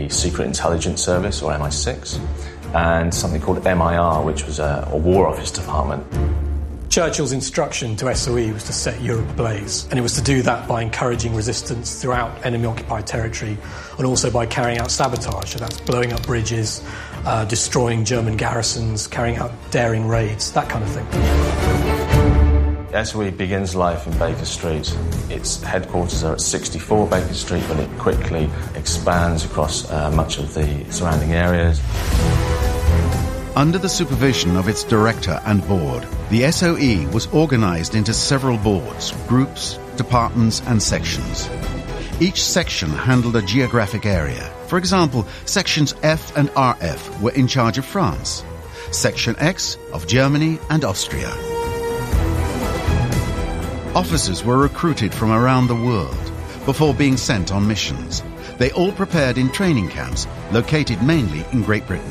the Secret Intelligence Service, or MI6, and something called MIR, which was a War Office department. Churchill's instruction to SOE was to set Europe ablaze, and it was to do that by encouraging resistance throughout enemy-occupied territory and also by carrying out sabotage, so that's blowing up bridges, destroying German garrisons, carrying out daring raids, that kind of thing. SOE begins life in Baker Street. Its headquarters are at 64 Baker Street, but it quickly expands across much of the surrounding areas. Under the supervision of its director and board, the SOE was organised into several boards, groups, departments and sections. Each section handled a geographic area. For example, sections F and RF were in charge of France, section X of Germany and Austria. Officers were recruited from around the world before being sent on missions. They all prepared in training camps located mainly in Great Britain.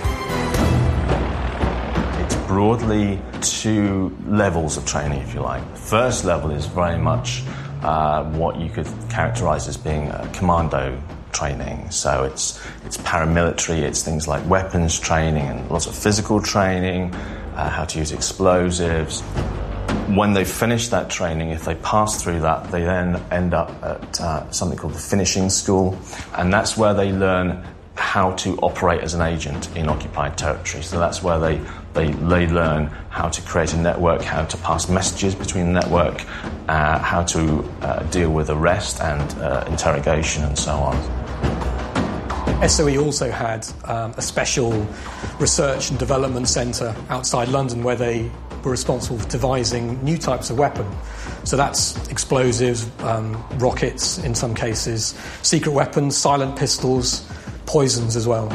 Broadly, two levels of training, if you like. The first level is very much what you could characterise as being commando training. So it's paramilitary, it's things like weapons training and lots of physical training, how to use explosives. When they finish that training, if they pass through that, they then end up at something called the finishing school, and that's where they learn how to operate as an agent in occupied territory. So that's where they learn how to create a network, how to pass messages between the network, how to deal with arrest and interrogation and so on. SOE also had a special research and development centre outside London where they were responsible for devising new types of weapon. So that's explosives, rockets in some cases, secret weapons, silent pistols, poisons as well.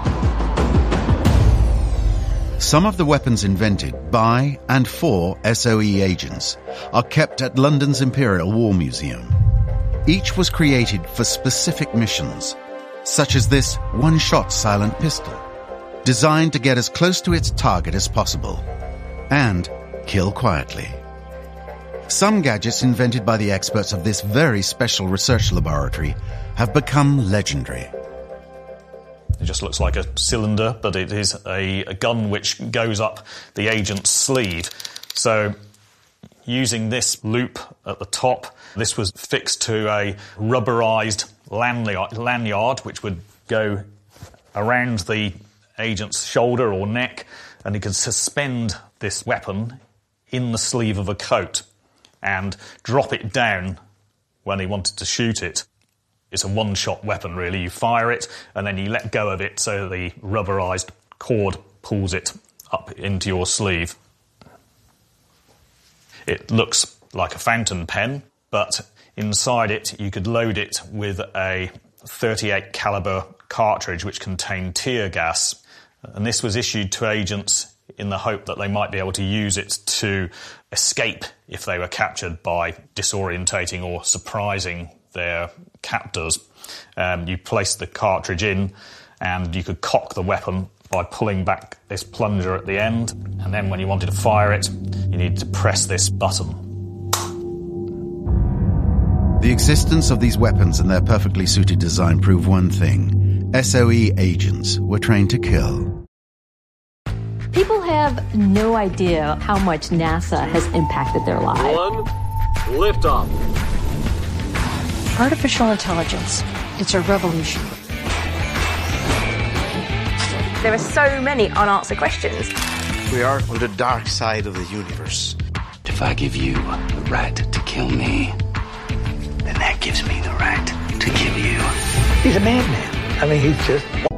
Some of the weapons invented by and for SOE agents are kept at London's Imperial War Museum. Each was created for specific missions, such as this one-shot silent pistol, designed to get as close to its target as possible and kill quietly. Some gadgets invented by the experts of this very special research laboratory have become legendary. It just looks like a cylinder, but it is a gun which goes up the agent's sleeve. So using this loop at the top, this was fixed to a rubberised lanyard which would go around the agent's shoulder or neck, and he could suspend this weapon in the sleeve of a coat and drop it down when he wanted to shoot it. It's a one-shot weapon, really. You fire it, and then you let go of it so the rubberised cord pulls it up into your sleeve. It looks like a fountain pen, but inside it you could load it with a .38 caliber cartridge which contained tear gas, and this was issued to agents in the hope that they might be able to use it to escape if they were captured by disorientating or surprising their captors. You place the cartridge in and you could cock the weapon by pulling back this plunger at the end, and then when you wanted to fire it, you needed to press this button. The existence of these weapons and their perfectly suited design prove one thing: SOE agents were trained to kill. People have no idea how much NASA has impacted their lives. One, liftoff. Artificial intelligence. It's a revolution. There are so many unanswered questions. We are on the dark side of the universe. If I give you the right to kill me, then that gives me the right to kill you. He's a madman. I mean, he's just